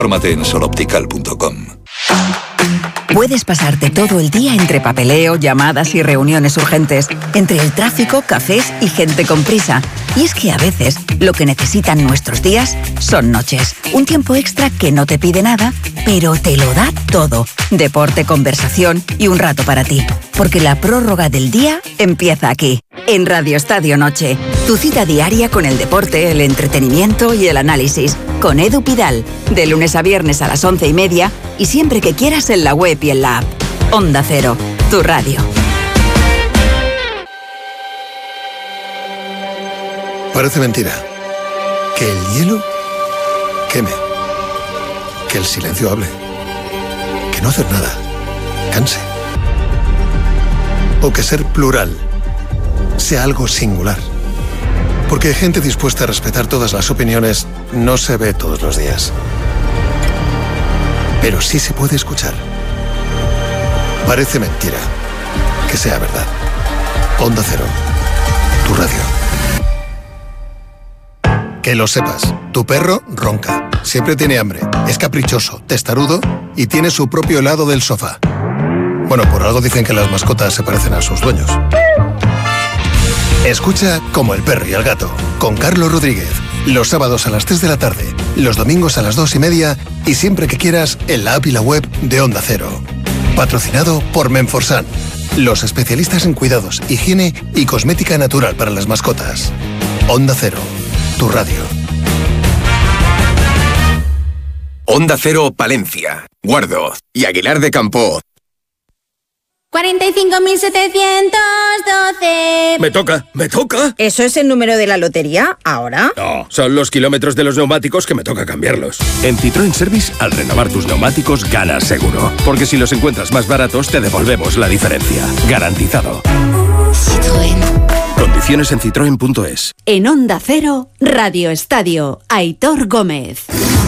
Fórmate en soloptical.com. Puedes pasarte todo el día entre papeleo, llamadas y reuniones urgentes, entre el tráfico, cafés y gente con prisa. Y es que a veces lo que necesitan nuestros días son noches. Un tiempo extra que no te pide nada, pero te lo da todo. Deporte, conversación y un rato para ti. Porque la prórroga del día empieza aquí, en Radio Estadio Noche. Tu cita diaria con el deporte, el entretenimiento y el análisis. Con Edu Pidal, de lunes a viernes a las 11:30 y siempre que quieras en la web y en la app. Onda Cero, tu radio. Parece mentira. Que el hielo queme. Que el silencio hable. Que no hacer nada canse. O que ser plural sea algo singular. Porque gente dispuesta a respetar todas las opiniones no se ve todos los días. Pero sí se puede escuchar. Parece mentira que sea verdad. Onda Cero, tu radio. Que lo sepas, tu perro ronca, siempre tiene hambre, es caprichoso, testarudo y tiene su propio helado del sofá. Bueno, por algo dicen que las mascotas se parecen a sus dueños. Escucha Como el perro y el gato, con Carlos Rodríguez, los sábados a las 3 de la tarde, los domingos a las 2:30 y siempre que quieras en la app y la web de Onda Cero. Patrocinado por Menforsan, los especialistas en cuidados, higiene y cosmética natural para las mascotas. Onda Cero, tu radio. Onda Cero Palencia, Guardo y Aguilar de Campo. 45.712. Me toca. ¿Eso es el número de la lotería ahora? No, son los kilómetros de los neumáticos que me toca cambiarlos. En Citroën Service, al renovar tus neumáticos, ganas seguro. Porque si los encuentras más baratos, te devolvemos la diferencia. Garantizado. Citroën. Condiciones en citroen.es. En Onda Cero, Radio Estadio, Aitor Gómez.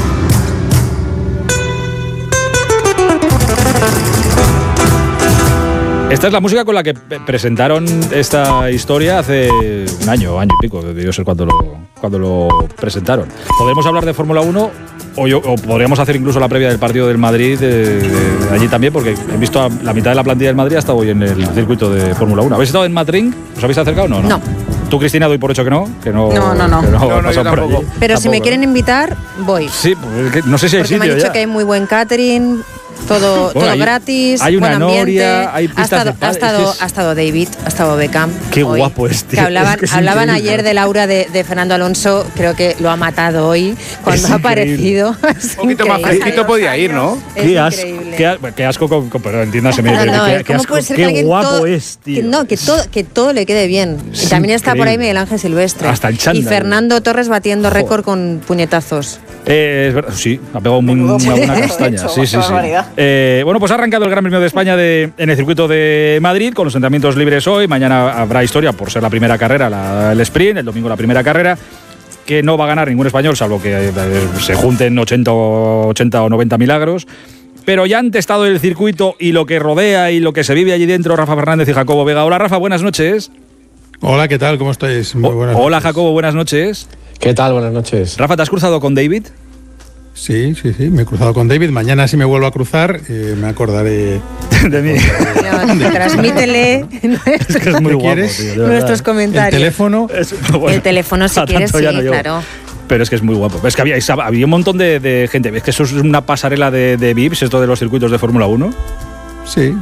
Esta es la música con la que presentaron esta historia hace un año y pico, debió ser cuando lo presentaron. Podremos hablar de Fórmula 1 o podríamos hacer incluso la previa del partido del Madrid de allí también, porque he visto a la mitad de la plantilla del Madrid hasta hoy en el circuito de Fórmula 1. ¿Habéis estado en Madrid? ¿Os habéis acercado? No. ¿Tú, Cristina, doy por hecho que no? No. Yo tampoco. Pero si me quieren invitar, voy. Sí, no sé si hay porque sitio me han dicho ya. que hay muy buen catering. Todo gratis, hay una buen ambiente. noria, hay pistas de pádel. Ha estado David, ha estado Beckham. Qué hoy, guapo es, tío. Que hablaban increíble. ayer del aura de Fernando Alonso. Creo que lo ha matado hoy cuando ha aparecido. Un poquito más fresquito podía ir, ¿no? Qué asco, pero entiéndase. Qué guapo es, tío. Que todo le quede bien. Y también está por ahí Miguel Ángel Silvestre. Hasta el chándal. Y Fernando Torres batiendo récord con puñetazos. Es verdad, sí, ha pegado una buena castaña. Sí. Bueno, pues ha arrancado el Gran Premio de España en el circuito de Madrid con los entrenamientos libres hoy. Mañana habrá historia por ser la primera carrera, el sprint. El domingo la primera carrera, que no va a ganar ningún español, salvo que se junten 80 o 90 milagros. Pero ya han testado el circuito y lo que rodea y lo que se vive allí dentro Rafa Fernández y Jacobo Vega. Hola, Rafa, buenas noches. Hola, ¿qué tal? ¿Cómo estáis? Muy buenas Hola, noches. Jacobo, buenas noches. ¿Qué tal? Buenas noches. Rafa, ¿te has cruzado con David? Sí, me he cruzado con David. Mañana si me vuelvo a cruzar, me acordaré de mí. Transmítele es que es muy guapo, tío, nuestros comentarios. El teléfono. El teléfono si quieres, sí, claro. Pero es que es muy guapo. Es que había un montón de gente. ¿Ves que eso es una pasarela de VIPs, esto de los circuitos de Fórmula 1? Sí,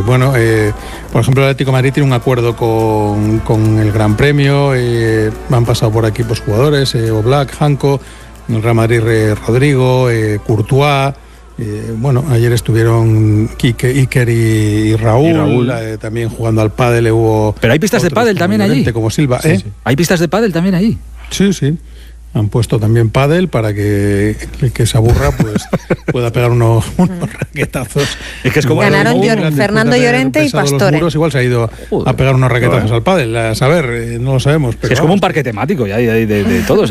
por ejemplo, el Atlético de Madrid tiene un acuerdo con el Gran Premio. Han pasado por aquí jugadores, Oblak, Janko, en el Real Madrid Rodrigo, Courtois. Ayer estuvieron Iker y Raúl. También jugando al pádel. Pero hay pistas de pádel también allí. Como Silva. Sí. ¿Hay pistas de pádel también allí? Sí. Han puesto también pádel para que el que se aburra pues pueda pegar unos raquetazos. Es que es como ganaron Fernando Llorente y Pastore. Igual se ha ido a pegar unos raquetazos al pádel. A saber, no lo sabemos. Pero es como un parque temático ya de todos.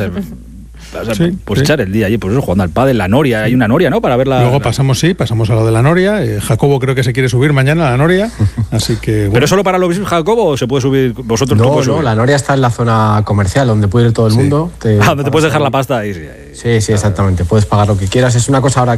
Echar el día allí, pues eso, jugando al pádel, la Noria, hay una Noria, ¿no? Para verla. Luego pasamos a lo de la Noria. Jacobo creo que se quiere subir mañana a la Noria, así que. ¿Pero solo para los Jacobo o se puede subir vosotros? No, la Noria está en la zona comercial donde puede ir todo el mundo. Donde te puedes dejar la pasta ahí. Sí, exactamente. Puedes pagar lo que quieras. Es una cosa ahora